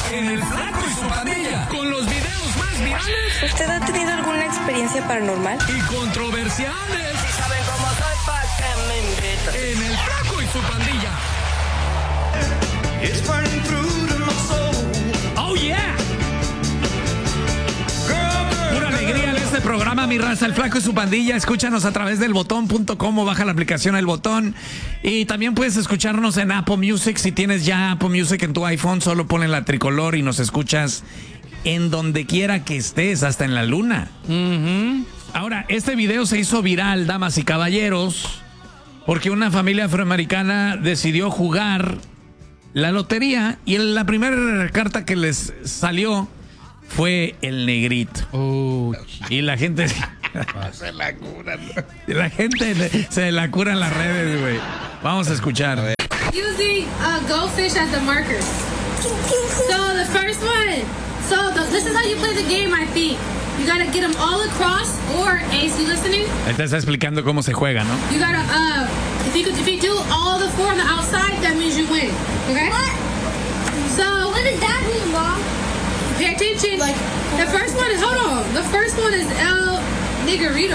en El Flaco y su Pandilla, con los videos más virales. ¿Usted ha tenido alguna experiencia paranormal? Y controversiales. Si saben cómo soy, ¿pa' qué me invitan? En El Flaco y su Pandilla. It's burning through to my soul. ¡Oh, yeah! Pura alegría en este programa, mi raza, El Flaco y su Pandilla. Escúchanos a través del botón.com o baja la aplicación El Botón. Y también puedes escucharnos en Apple Music. Si tienes ya Apple Music en tu iPhone, solo ponle la tricolor y nos escuchas en donde quiera que estés, hasta en la luna. Ahora, este video se hizo viral, damas y caballeros, porque una familia afroamericana decidió jugar la lotería y la primera carta que les salió fue el negrito. Y la gente se la cura. La gente se la cura en las redes, güey. Vamos a escuchar. Using a goldfish as the marker. So the first one. This is how you play the game, I think. You gotta get them all across, or Ace, you listening? Él te está explicando cómo se juega, ¿no? You gotta if you do all the four on the outside, that means you win. Okay? What? So what does that mean, Mom? Pay attention. Like the first one is the first one is El Niggerito.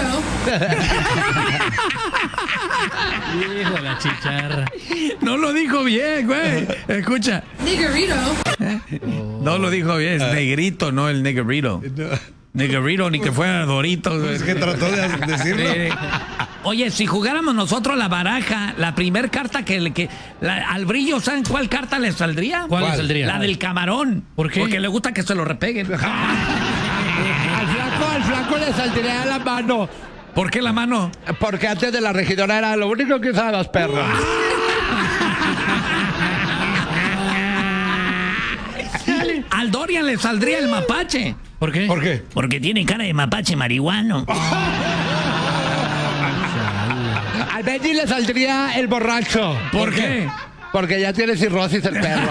Hijo de la chicharra. No lo dijo bien, güey. Escucha. Niggerito. No lo dijo bien, es negrito, no el niggerito. Niggerito, ni que fuera Doritos. Es que trató de decirlo. Oye, si jugáramos nosotros la baraja, la primer carta al brillo, ¿saben cuál carta le saldría? ¿Cuál le saldría? La del camarón. ¿Por qué? Porque le gusta que se lo repeguen. Al flaco le saldría la mano. ¿Por qué la mano? Porque antes de la regidora era lo único que usaban los perros. Al Dorian le saldría el mapache. ¿Por qué? ¿Por qué? Porque tiene cara de mapache marihuano. Al Benji le saldría el borracho. ¿Por qué? Porque ya tiene cirrosis el perro.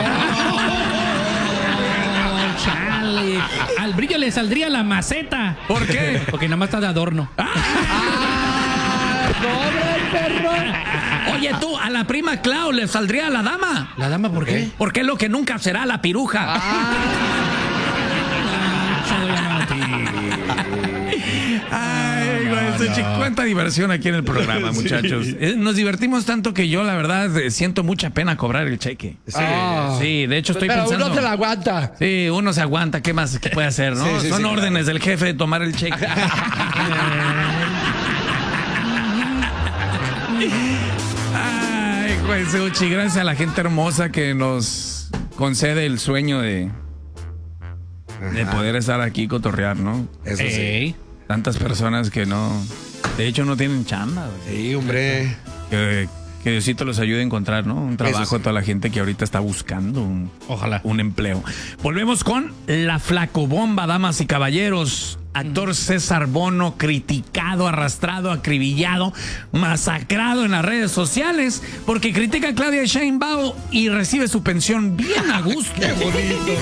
Chale. Al brillo le saldría la maceta. ¿Por qué? Porque nada más está de adorno. ¡Pobre perro! Oye, tú, a la prima Clau le saldría la dama. ¿La dama por qué? Porque es lo que nunca será, la piruja. Ay, güey, cuánta diversión aquí en el programa, muchachos. Nos divertimos tanto que yo, la verdad, siento mucha pena cobrar el cheque. Sí, de hecho estoy Pero pensando... uno se la aguanta. Sí, uno se aguanta. ¿Qué más puede hacer, no? Son órdenes del jefe de tomar el cheque. Ay, güey, Suchi, gracias a la gente hermosa que nos concede el sueño de poder estar aquí y cotorrear, ¿no? Eso sí. Tantas personas que no... De hecho, no tienen chamba, güey. Sí, hombre. Que Diosito los ayude a encontrar, ¿no? Un trabajo a toda la gente que ahorita está buscando un empleo. Volvemos con la flacobomba, damas y caballeros. Actor César Bono, criticado, arrastrado, acribillado, masacrado en las redes sociales porque critica a Claudia Sheinbaum y recibe su pensión bien a gusto. Qué bonito.